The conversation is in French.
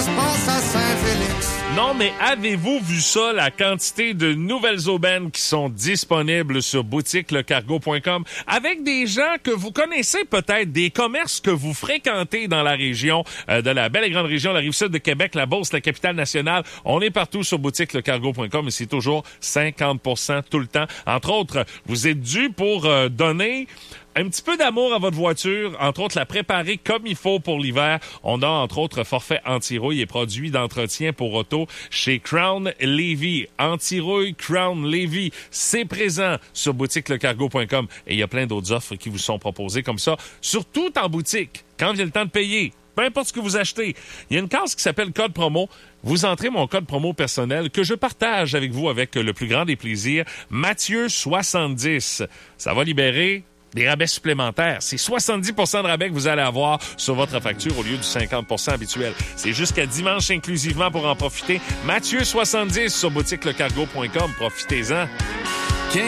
se passe à Saint-Félix. Non, mais avez-vous vu ça, la quantité de nouvelles aubaines qui sont disponibles sur boutiquelecargo.com avec des gens que vous connaissez peut-être, des commerces que vous fréquentez dans la région, de la belle et grande région, la Rive-Sud de Québec, la Beauce, la capitale nationale. On est partout sur boutiquelecargo.com et c'est toujours 50% tout le temps. Entre autres, vous êtes dû pour donner un petit peu d'amour à votre voiture, entre autres la préparer comme il faut pour l'hiver. On a entre autres forfait anti-rouille et produits d'entretien pour auto chez Crown Levy. Anti-rouille Crown Levy, c'est présent sur boutiquelecargo.com et il y a plein d'autres offres qui vous sont proposées comme ça, surtout en boutique, quand vient le temps de payer. Peu importe ce que vous achetez, il y a une case qui s'appelle code promo. Vous entrez mon code promo personnel que je partage avec vous avec le plus grand des plaisirs, Mathieu70. Ça va libérer des rabais supplémentaires. C'est 70% de rabais que vous allez avoir sur votre facture au lieu du 50% habituel. C'est jusqu'à dimanche inclusivement pour en profiter. Mathieu70 sur boutiquelecargo.com. Profitez-en.